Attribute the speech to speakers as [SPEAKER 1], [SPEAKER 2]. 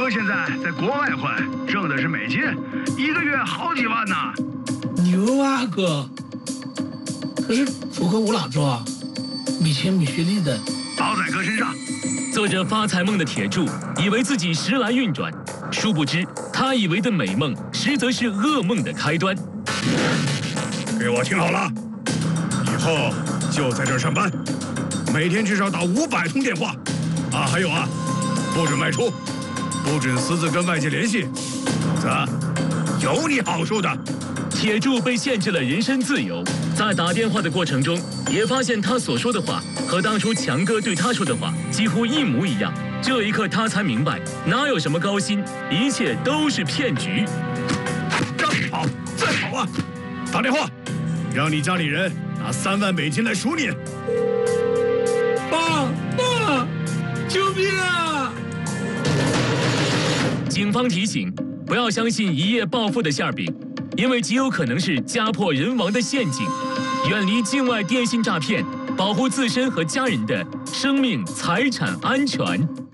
[SPEAKER 1] 哥现在在国外混，挣的是美金，1个月好几万呢。
[SPEAKER 2] 牛啊哥！可是符合我老周啊，米钱米学历的。
[SPEAKER 1] 包在哥身上。
[SPEAKER 3] 做着发财梦的铁柱以为自己时来运转，殊不知他以为的美梦，实则是噩梦的开端。
[SPEAKER 1] 给我听好了，以后就在这儿上班，每天至少打500通电话。啊，还有啊，不准外出，不准私自跟外界联系，否则有你好处的。
[SPEAKER 3] 铁柱被限制了人身自由，在打电话的过程中，也发现他所说的话和当初强哥对他说的话几乎一模一样。这一刻，他才明白，哪有什么高薪，一切都是骗局。
[SPEAKER 1] 让你跑，再跑啊！打电话，让你家里人拿3万美金来赎你。
[SPEAKER 2] 爸，救命啊！
[SPEAKER 3] 警方提醒，不要相信一夜暴富的馅饼，因为极有可能是家破人亡的陷阱。远离境外电信诈骗，保护自身和家人的生命财产安全。